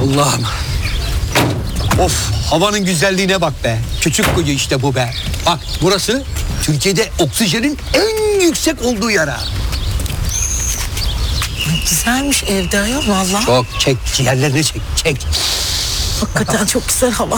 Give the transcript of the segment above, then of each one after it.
Allah'ım. Of, havanın güzelliğine bak be. Küçük kuyu işte bu be. Bak burası Türkiye'de oksijenin en yüksek olduğu yer ha. Güzelmiş evde ya vallahi. Çok çek, ciğerlerini çek, çek. Hakikaten çok güzel hava.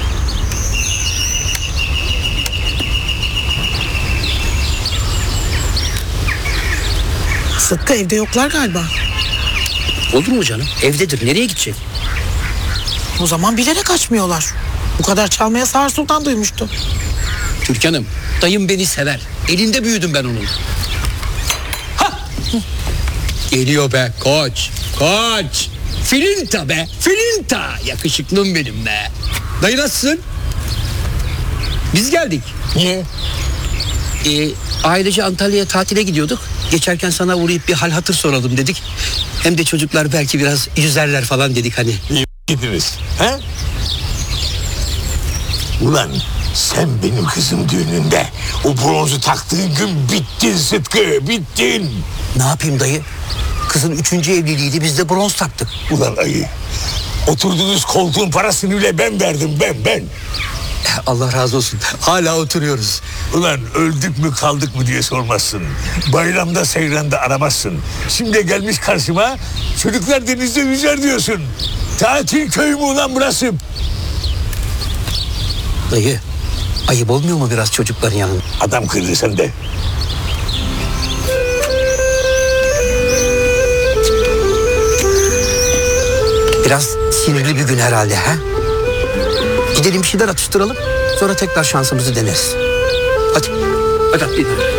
Sıtkı evde yoklar galiba. Olur mu canım? Evdedir. Nereye gidecek? O zaman bilerek açmıyorlar. Bu kadar çalmaya Sağır Sultan duymuştu. Türkan'ım, dayım beni sever. Elinde büyüdüm ben onun. Ha! Geliyor be koç, koç. Filinta be, filinta. Yakışıklım benim be. Dayı nasılsın? Biz geldik. Niye? Ailece Antalya'ya tatile gidiyorduk. Geçerken sana uğrayıp bir hal hatır soralım dedik. Hem de çocuklar belki biraz yüzerler falan dedik hani. İyi gidiniz. He? Ulan sen benim kızım düğününde o bronzu taktığın gün bittin Sıtkı, bittin. Ne yapayım dayı? Kızın 3. evliliğiydi, biz de bronz taktık. Ulan ayı, oturduğunuz koltuğun parasını bile ben verdim, ben. Allah razı olsun. Hala oturuyoruz. Ulan öldük mü kaldık mı diye sormazsın. Bayramda seyranda aramazsın. Şimdi gelmiş karşıma çocuklar denizde yüzer diyorsun. Tatil köyü mü ulan burası? Dayı, ayıp olmuyor mu biraz çocukların yanında? Adam kırdı sen de. Biraz sinirli bir gün herhalde ha? Gidelim bir şeyler atıştıralım. Sonra tekrar şansımızı deneriz. Hadi. Hadi.